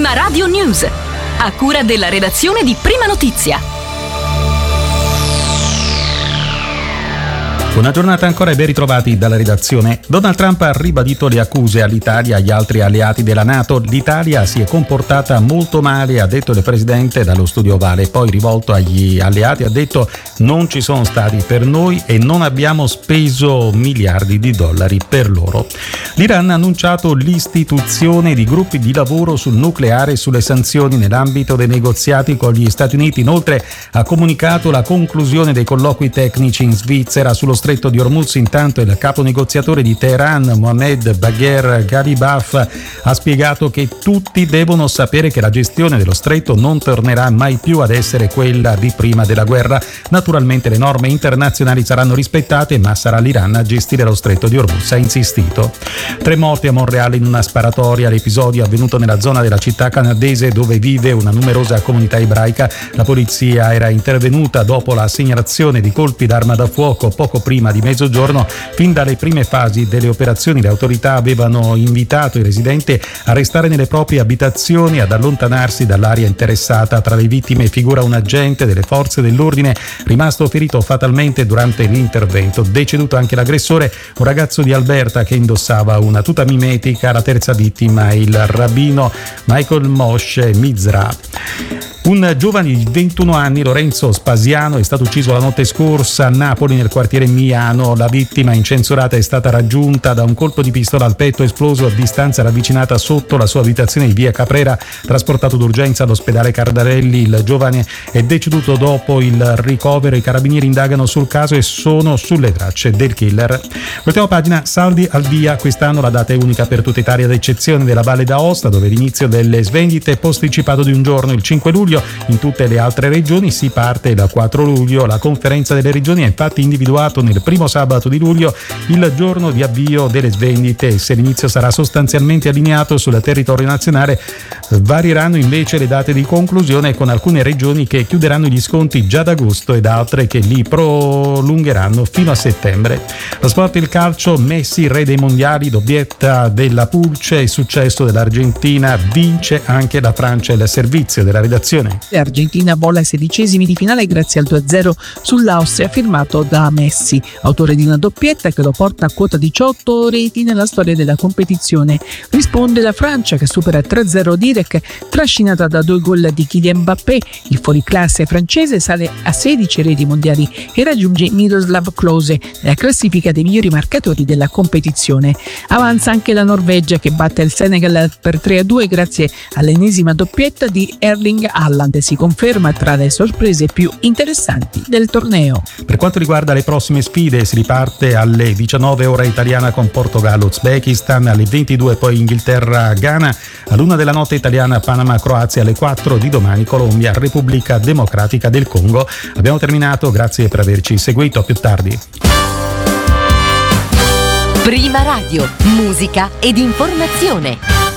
Prima Radio News, a cura della redazione di Prima Notizia. Buona giornata ancora e ben ritrovati dalla redazione. Donald Trump ha ribadito le accuse all'Italia e agli altri alleati della NATO. L'Italia si è comportata molto male, ha detto il presidente dallo studio ovale. Poi, rivolto agli alleati, ha detto: non ci sono stati per noi e non abbiamo speso miliardi di dollari per loro. L'Iran ha annunciato l'istituzione di gruppi di lavoro sul nucleare e sulle sanzioni nell'ambito dei negoziati con gli Stati Uniti. Inoltre ha comunicato la conclusione dei colloqui tecnici in Svizzera sullo Stretto di Hormuz. Intanto il capo negoziatore di Teheran, Mohammed Bagher Ghalibaf, ha spiegato che tutti devono sapere che la gestione dello stretto non tornerà mai più ad essere quella di prima della guerra. Naturalmente le norme internazionali saranno rispettate, ma sarà l'Iran a gestire lo stretto di Hormuz, ha insistito. 3 morti a Montréal in una sparatoria. L'episodio è avvenuto nella zona della città canadese dove vive una numerosa comunità ebraica. La polizia era intervenuta dopo la segnalazione di colpi d'arma da fuoco poco prima di mezzogiorno. Fin dalle prime fasi delle operazioni le autorità avevano invitato i residenti a restare nelle proprie abitazioni e ad allontanarsi dall'area interessata. Tra le vittime figura un agente delle forze dell'ordine rimasto ferito fatalmente durante l'intervento. Deceduto anche l'aggressore, un ragazzo di Alberta che indossava una tuta mimetica. La terza vittima è il rabbino Michael Moshe Mizra. Un giovane di 21 anni, Lorenzo Spasiano, è stato ucciso la notte scorsa a Napoli nel quartiere Miano. La vittima incensurata è stata raggiunta da un colpo di pistola al petto esploso a distanza ravvicinata sotto la sua abitazione di via Caprera. Trasportato d'urgenza all'ospedale Cardarelli, il giovane è deceduto dopo il ricovero. I carabinieri indagano sul caso e sono sulle tracce del killer. Ultima pagina, saldi al via. Quest'anno la data è unica per tutta Italia, ad eccezione della Valle d'Aosta, dove l'inizio delle svendite è posticipato di un giorno, il 5 luglio. In tutte le altre regioni si parte dal 4 luglio. La Conferenza delle Regioni ha infatti individuato nel primo sabato di luglio il giorno di avvio delle svendite. Se l'inizio sarà sostanzialmente allineato sul territorio nazionale, varieranno invece le date di conclusione, con alcune regioni che chiuderanno gli sconti già ad agosto ed altre che li prolungheranno fino a settembre. Lo sport, il calcio, Messi re dei mondiali, doppietta della Pulce, il successo dell'Argentina, vince anche la Francia. Il servizio della redazione. L'Argentina vola ai 16esimi di finale grazie al 2-0 sull'Austria firmato da Messi, autore di una doppietta che lo porta a quota 18 reti nella storia della competizione. Risponde la Francia che supera 3-0 Direk, trascinata da 2 gol di Kylian Mbappé. Il fuoriclasse francese sale a 16 reti mondiali e raggiunge Miroslav Klose nella classifica dei migliori marcatori della competizione. Avanza anche la Norvegia che batte il Senegal per 3-2 grazie all'ennesima doppietta di Erling Haaland, si conferma tra le sorprese più interessanti del torneo. Per quanto riguarda le prossime sfide, si riparte alle 19 ora italiana con Portogallo-Uzbekistan, alle 22 poi Inghilterra-Ghana, all'1 della notte italiana Panama-Croazia, alle 4 di domani Colombia-Repubblica Democratica del Congo. Abbiamo terminato, grazie per averci seguito, a più tardi. Prima Radio, musica ed informazione.